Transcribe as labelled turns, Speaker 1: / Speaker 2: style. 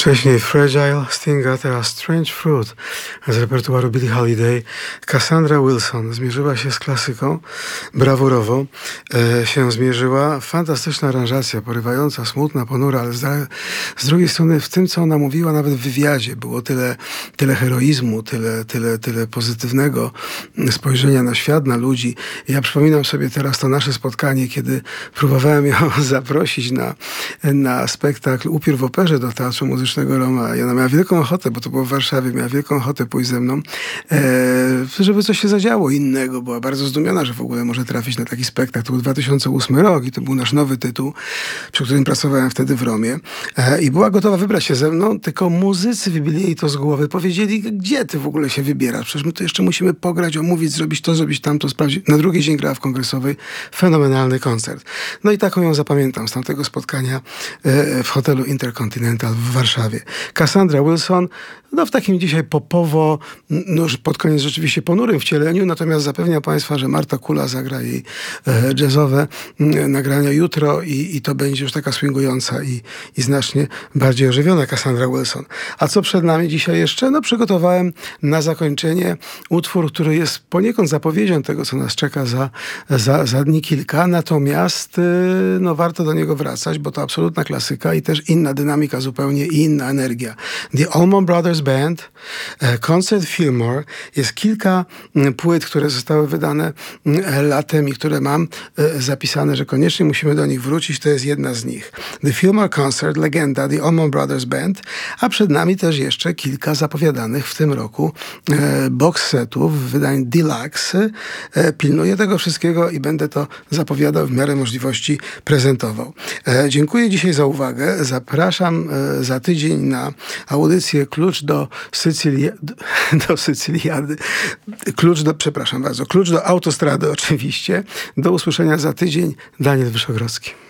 Speaker 1: Wcześniej Fragile Stinga, teraz Strange Fruit z repertuaru Billie Holiday. Cassandra Wilson zmierzyła się z klasyką, brawurowo się zmierzyła. Fantastyczna aranżacja, porywająca, smutna, ponura, ale z drugiej strony w tym, co ona mówiła, nawet w wywiadzie, było tyle heroizmu, tyle pozytywnego spojrzenia na świat, na ludzi. Ja przypominam sobie teraz to nasze spotkanie, kiedy próbowałem ją zaprosić na spektakl Upiór w operze do Teatru Muzycznego Roma. I ona miała wielką ochotę, bo to było w Warszawie, miała wielką ochotę pójść ze mną, żeby coś się zadziało innego. Była bardzo zdumiona, że w ogóle może trafić na taki spektakl. To był 2008 rok i to był nasz nowy tytuł, przy którym pracowałem wtedy w Romie. I była gotowa wybrać się ze mną, tylko muzycy wybili jej to z głowy. Powiedzieli, gdzie ty w ogóle się wybierasz? Przecież my to jeszcze musimy pograć, omówić, zrobić to, zrobić tamto, sprawdzić. Na drugi dzień grała w Kongresowej. Fenomenalny koncert. No i taką ją zapamiętam z tamtego spotkania w hotelu Intercontinental w Warszawie. Cassandra Wilson, no w takim dzisiaj popowo, no już pod koniec rzeczywiście ponurym wcieleniu, natomiast zapewniam Państwa, że Marta Kula zagra jej jazzowe nagrania jutro i to będzie już taka swingująca i znacznie bardziej ożywiona Cassandra Wilson. A co przed nami dzisiaj jeszcze? No przygotowałem na zakończenie utwór, który jest poniekąd zapowiedzią tego, co nas czeka za dni kilka, natomiast no warto do niego wracać, bo to absolutna klasyka i też inna dynamika zupełnie i inna energia. The Allman Brothers Band, koncert Fillmore. Jest kilka płyt, które zostały wydane latem i które mam zapisane, że koniecznie musimy do nich wrócić. To jest jedna z nich. The Fillmore Concert, legenda, The Allman Brothers Band, a przed nami też jeszcze kilka zapowiadanych w tym roku box setów, wydań deluxe. Pilnuję tego wszystkiego i będę to zapowiadał, w miarę możliwości prezentował. Dziękuję dzisiaj za uwagę. Zapraszam za tydzień na audycję Klucz do Sycyliady. Klucz do autostrady oczywiście. Do usłyszenia za tydzień. Daniel Wyszogrodzki.